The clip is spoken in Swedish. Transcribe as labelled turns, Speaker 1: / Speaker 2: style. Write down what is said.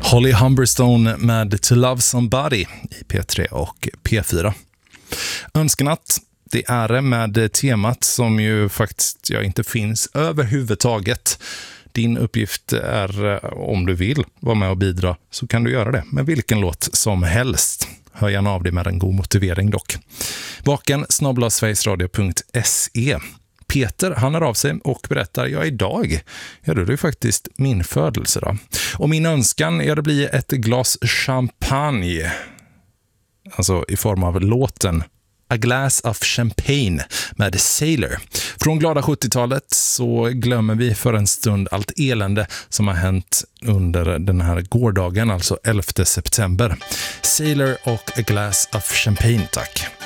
Speaker 1: Holly Humberstone med To Love Somebody i P3 och P4. Önskenatt, det är det med temat som ju faktiskt inte finns överhuvudtaget. Din uppgift är, om du vill vara med och bidra, så kan du göra det med vilken låt som helst. Hör gärna av dig med en god motivering dock. vaken@sverigesradio.se. Peter, han hör av sig och berättar, idag, då är det ju faktiskt min födelsedag. Och min önskan, det blir ett glas champagne. Alltså i form av låten A Glass of Champagne med Sailor. Från glada 70-talet så glömmer vi för en stund allt elände som har hänt under den här gårdagen, alltså 11 september. Sailor och A Glass of Champagne, tack.